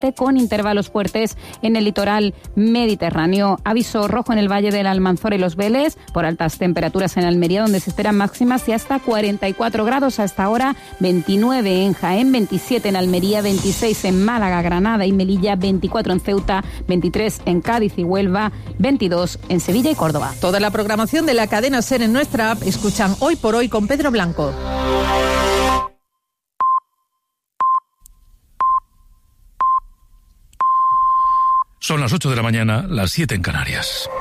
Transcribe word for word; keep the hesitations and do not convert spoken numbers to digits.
con intervalos fuertes en el litoral mediterráneo. Aviso rojo en el Valle del Almanzora y Los Vélez por altas temperaturas en Almería, donde se esperan máximas y hasta cuarenta y cuatro grados a esta hora, veintinueve en Jaén, veintisiete en Almería, veintiséis en Málaga, Granada y Melilla, veinticuatro en Ceuta, veintitrés en Cádiz y Huelva, veintidós en Sevilla y Córdoba. Toda la programación de la cadena SER en nuestra app. Escuchan Hoy por Hoy con Pedro Blanco. Son las ocho de la mañana, las siete en Canarias.